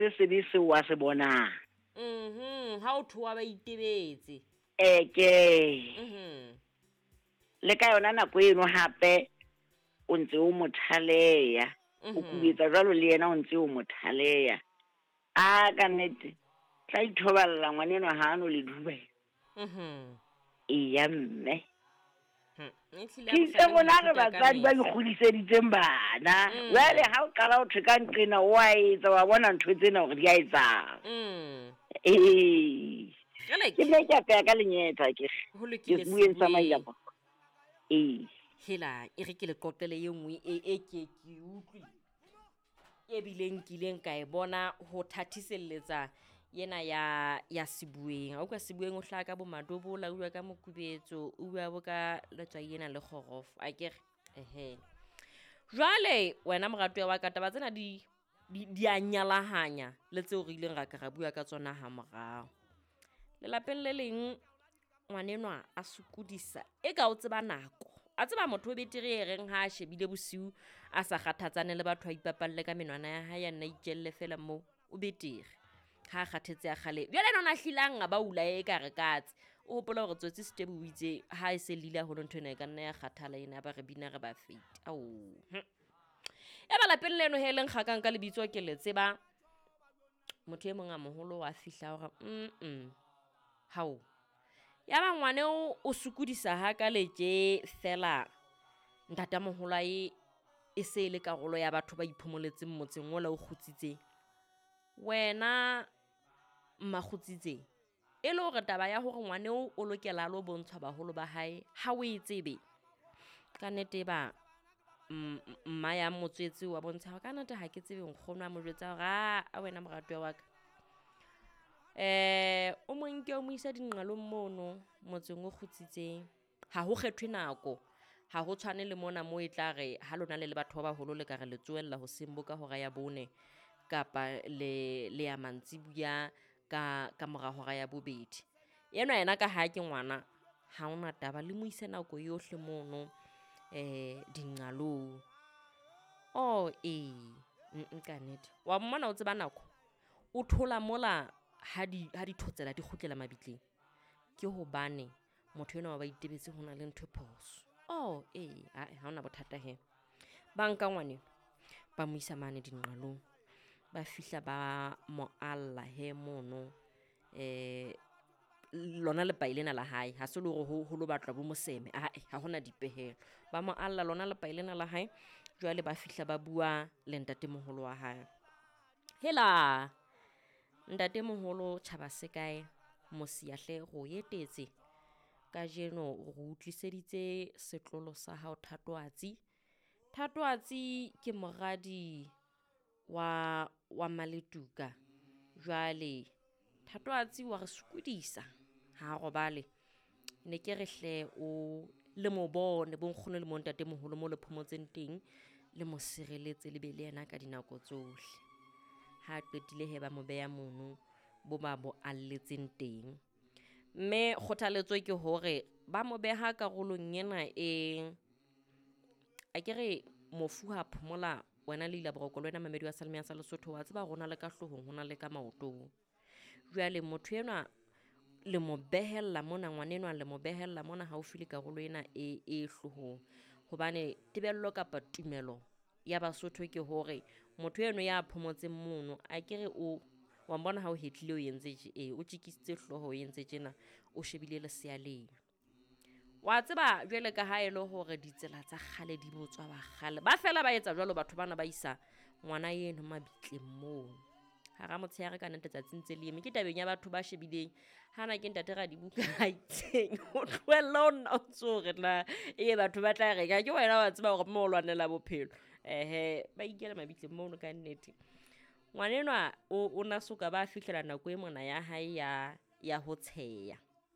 se se wa se bonang. Ha o thoa ba itebetse. Ke le ka yona nako eno hape o ntse o mothaleya o kubetsa jwalo le yena o ntse o mothaleya ka nnete tla ithoballa ngwaneno ha ano le dumela eya mme ke mona re batswadi ba ikgodiseditseng bana jwale ha o qala ho theka nqena wa etsa wa bona ntho tsena hore di a etsang ke ne ke apea ka lenyetsa ke bueng sa maiapo hela e re ke le qoqele ye nngwe e ke utlwi e bileng kileng ka e bona ho thathiselletsa yena ya Sibueng ha o ka Sibueng o hlaka bo madobola o bua ka mokubetso o bua bo ka letswa yena le kgorofo akere jwale wena morato wa ka taba tsena di a nyalahanya le tseo re ileng ra ka ra bua ka tsona ha morao lelapeng le leng ngwanenwa a sokodisa e ka o tseba nako a tseba motho o betere e reng ha a shebile bosiu a sa kgathatsane le batho a ipapalle ka menwana ya hae ya nna itjelle fela mo o betere ha kgathetse a khale jwale nona hlilang a ba ula e ka re katse o hopola hore tsotsi Stebe o itse ha e se lila ho ntho ena e ka nna ya kgathala ena ba re bina re ba fete e ba lapeng leno heleng khakang ka lebitso ke le tseba motho e mong a moholo wa fihla hore hao ya ba ngwane o sokodisa ha ka letje fela ntatamoholo e se le karolo ya batho ba iphomoletseng motseng o la o kgutsitseng wena mmakgutsitse e le hore taba ya hore ngwane o lokela lo bontshwa baholo ba hae ha o e tsebe ka nnete ba mma ya motswetse wa bontsha ka nnete ha ke tsebe nkgono a mo jwetsa hore a wena morato wa ka o monke o mo isa dinqalong mono motseng o kgutsitseng ha ho kgethwe nako ha ho tshwane le mona mo e tla re ha lona le batho ba baholo le ka re le tsoella ho semboka hora ya bone kapa le ya mantsibuya ka mora hora ya bobedi yena ka ha ke ngwana ha ona taba le mo ise nako yohle mono dinqalong nka nnete wa mmona o tseba nako o thola mola ha di thotsela di kgutlela mabitleng ke hobane motho ena wa ba itebetse hona le ntho phoso ha ona bothata he ba nka ngwane ba mo isa mane dinqalong ba fihla ba mo alla he mono lona le pailena la hae ha se le hore ho lo batlwa bo moseme ha hona dipehelo ba mo alla lona le pailena la hae jwale ba fihla ba bua le ntatemoholo wa hae hela ntatemoholo tjhaba se kae mosiahle go yetetse ka jeno go utliseditse setlolo sa hao Thatohatsi ke moradi wa Maletuka jwale Thatohatsi wa re sokodisa ha robale ne ke re hle o le mo bone bonkgono le mo ntatemoholo mo le phomotseng teng le mo sireletse le be le yena ka dinako tsohle ha qetile he ba mo beya mono bo ba bo alletseng teng mme kgothaletswe ke hore ba mo beha karolong ena akere mofu ha phomola wena le ila boroko le wena mamedi wa Salmea sa Lesotho wa tseba rona le ka hlohong hona le ka maotong jwale motho ena le mo behella mona ngwanenwa le mo behella mona haufi le karolo ena e hlohong hobane tebello kapa tumelo ya Basotho ke hore motho eno ya phomotseng mono akere wa mbona ha o hetlile o entse o tjikisitse hloho o entse tjena o shebile lesea leo wa tseba jwale ka ha ele hore ditsela tsa khale di botswa ba khale ba fela ba etsa jwalo batho bana ba isa ngwana yeno mabitleng moo ha ra motshehare ka nnete tsatsing tse le ke tabeng ya batho ba shebileng hana ke ntate ra dibuka ha itseng o tlohella o nna o tsore na batho ba tla reka ke wena wa tseba hore mo lwanela bophelo ba ikela mabitleng moo ka nnete ngwanenwa o na soka ba fihlela nako e mona ya hae ya ho tsheya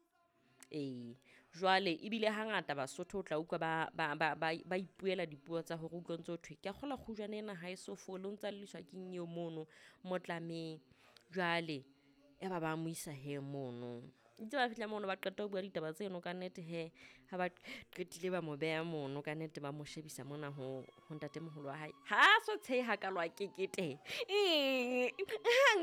jwale ebile hangata Basotho o tla utlwa ba ipuela dipuo tsa hore utlwantse ho thwe ke kgola khujwana ena ha e so fole o ntsa lliswa ke nnyo mono motlameng jwale ba mo isa he mono ntse ba fihla mono ba qeta ho bua ditaba tseno ka nnete he ha ba qetile ba mo beya mono ka nnete ba mo shebisa mona ho ntatemoholo wa hae ha so tsheha ka lwa kekete